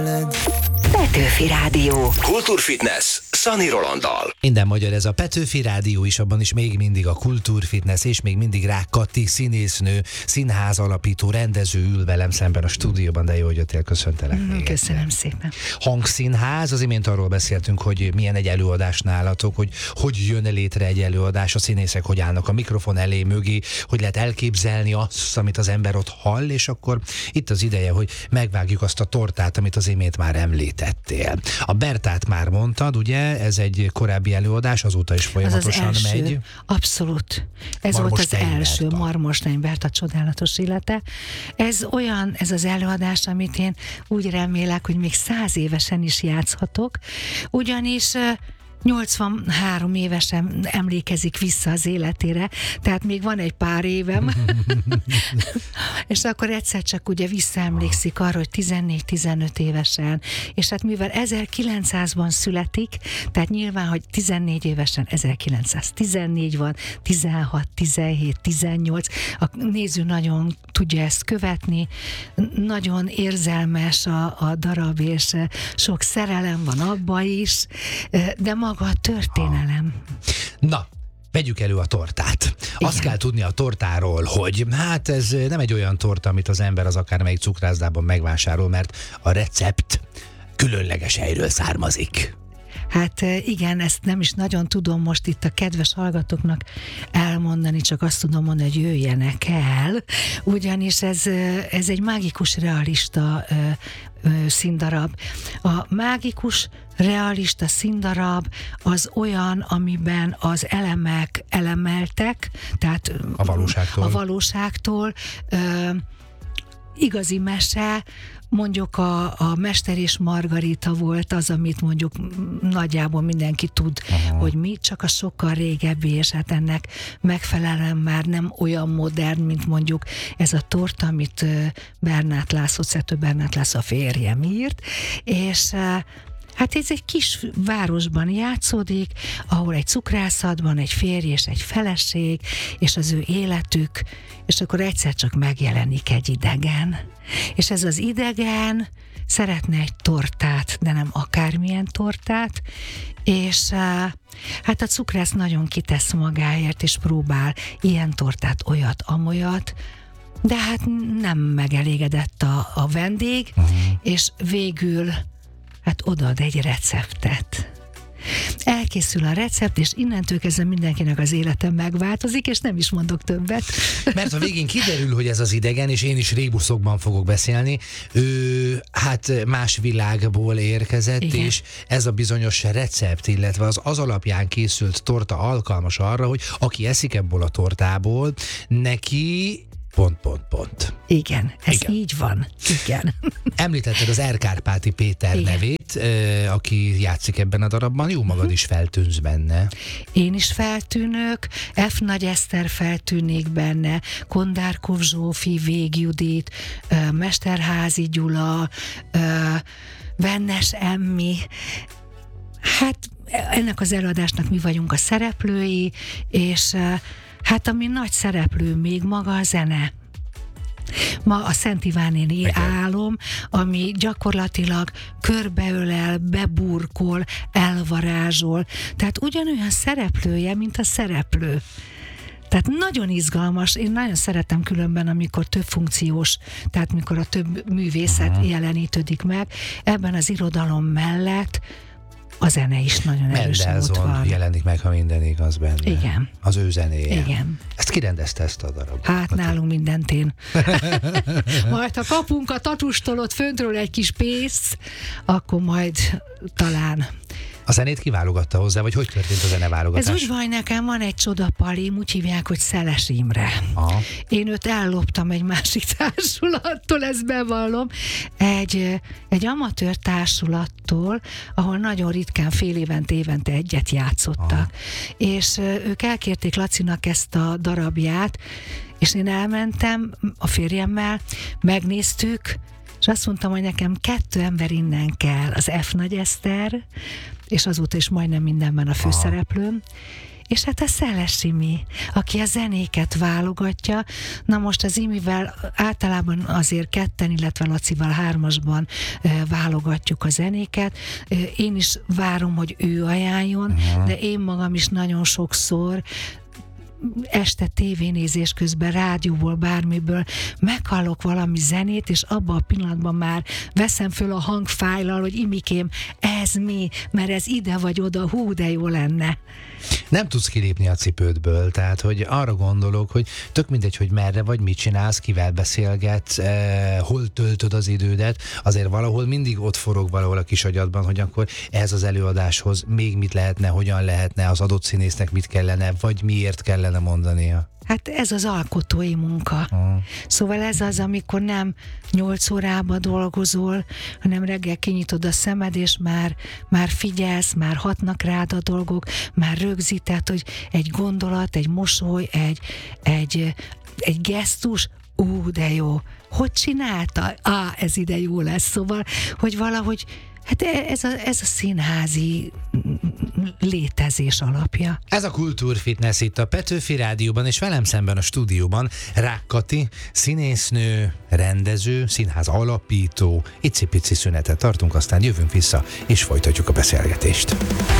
Petőfi Rádió. Kultúrfitness Szani Rolanddal. Minden magyar, ez a Petőfi Rádió is, abban is még mindig a kultúrfitness, és még mindig Rák Kati, színésznő, színház alapító, rendező ül velem szemben a stúdióban, de jó, hogy jöttél, köszöntelek. Köszönöm szépen. Hangszínház, az imént arról beszéltünk, hogy milyen egy előadás nálatok, hogy jön létre egy előadás, a színészek hogy állnak a mikrofon elé, mögé, hogy lehet elképzelni azt, amit az ember ott hall, és akkor itt az ideje, hogy megvágjuk azt a tortát, amit az imént már említettél. A Bertát már mondtad, ugye? Ez egy korábbi előadás, azóta is folyamatosan az első, megy. Abszolút. Ez volt az első, Marmoslány Berta csodálatos élete. Ez az előadás, amit én úgy remélek, hogy még 100 évesen is játszhatok, ugyanis 83 évesen emlékezik vissza az életére, tehát még van egy pár évem, és akkor egyszer csak ugye visszaemlékszik arra, hogy 14-15 évesen, és hát mivel 1900-ban születik, tehát nyilván, hogy 14 évesen 1914 van, 16, 17, 18, a néző nagyon tudja ezt követni, nagyon érzelmes a darab, és sok szerelem van abba is, de maga a történelem. Na, vegyük elő a tortát. Azt kell tudni a tortáról, hogy hát ez nem egy olyan torta, amit az ember az akármelyik cukrászdában megvásárol, mert a recept különleges helyről származik. Hát igen, ezt nem is nagyon tudom most itt a kedves hallgatóknak elmondani, csak azt tudom mondani, hogy jöjjenek el, ugyanis ez egy mágikus realista színdarab. A mágikus realista színdarab az olyan, amiben az elemek elemeltek, tehát a valóságtól igazi mese, mondjuk a Mester és Margarita volt az, amit mondjuk nagyjából mindenki tud, hogy mi, csak a sokkal régebbi, és hát ennek megfelelően már nem olyan modern, mint mondjuk ez a torta, amit Bernát László, Szető Bernát László a férjem írt, és hát ez egy kis városban játszódik, ahol egy cukrászatban egy férj és egy feleség, és az ő életük, és akkor egyszer csak megjelenik egy idegen. És ez az idegen szeretne egy tortát, de nem akármilyen tortát, és hát a cukrász nagyon kitesz magáért, és próbál ilyen tortát, olyat, amolyat, de hát nem megelégedett a vendég, és végül hát odaad egy receptet. Elkészül a recept, és innentől kezdve mindenkinek az élete megváltozik, és nem is mondok többet. Mert a végén kiderül, hogy ez az idegen, és én is rébuszokban fogok beszélni, ő hát más világból érkezett, igen. És ez a bizonyos recept, illetve az alapján készült torta alkalmas arra, hogy aki eszik ebből a tortából, neki... ... Igen, ez így van. Igen. Említetted az Erkárpáti Péter nevét, aki játszik ebben a darabban, jó magad is feltűnsz benne. Én is feltűnök, F. Nagy Eszter feltűnik benne, Kondárkov Zsófi, Vég Judit, Mesterházy Gyula, Vennes Emmi. Hát ennek az előadásnak mi vagyunk a szereplői, és hát ami nagy szereplő még maga a zene. Ma a Szent Ivánéni álom, ami gyakorlatilag körbeölel, beburkol, elvarázsol. Tehát ugyanolyan szereplője, mint a szereplő. Tehát nagyon izgalmas, én nagyon szeretem különben, amikor több funkciós, tehát mikor a több művészet jelenítődik meg. Ebben az irodalom mellett a zene is nagyon erősen ott van. Jelenik meg, ha minden igaz benne. Igen. Az ő zenéje. Igen. Ezt kirendezte, ezt a darabot? Hát nálunk mindent én. Majd ha kapunk a tatustól ott föntről egy kis pénzt, akkor majd talán... A zenét kiválogatta hozzá, vagy hogy történt a zeneválogatás? Ez úgy van, nekem van egy csodapalim, úgy hívják, hogy Szeles Imre. Aha. Én őt elloptam egy másik társulattól, ezt bevallom, egy amatőr társulattól, ahol nagyon ritkán fél évente egyet játszottak. Aha. És ők elkérték Lacinak ezt a darabját, és én elmentem a férjemmel, megnéztük, és azt mondtam, hogy nekem 2 ember innen kell, az F. Nagy Eszter, és azóta is majdnem mindenben a főszereplőm, és hát a Szeles Imi, aki a zenéket válogatja. Na most az Imivel általában azért ketten, illetve Lacival hármasban válogatjuk a zenéket. Én is várom, hogy ő ajánljon, de én magam is nagyon sokszor este tévénézés közben, rádióból, bármiből meghallok valami zenét, és abban a pillanatban már veszem föl a hangfájlal, hogy Imikém, ez mi? Mert ez ide vagy oda, hú, de jó lenne. Nem tudsz kilépni a cipődből, tehát hogy arra gondolok, hogy tök mindegy, hogy merre vagy, mit csinálsz, kivel beszélgetsz, hol töltöd az idődet, azért valahol mindig ott forog valahol a kis agyadban, hogy akkor ez az előadáshoz még mit lehetne, hogyan lehetne, az adott színésznek mit kellene, vagy miért kellene mondania. Hát ez az alkotói munka. Szóval ez az, amikor nem 8 órába dolgozol, hanem reggel kinyitod a szemed, és már figyelsz, már hatnak rád a dolgok, már rögzített, hogy egy gondolat, egy mosoly, egy gesztus, de jó. Hogy csinálta? Ez ide jó lesz. Szóval, hogy valahogy hát ez a színházi létezés alapja. Ez a Kultúrfitness itt a Petőfi Rádióban, és velem szemben a stúdióban Rák Kati, színésznő, rendező, színház alapító. Icipici szünetet tartunk, aztán jövünk vissza, és folytatjuk a beszélgetést.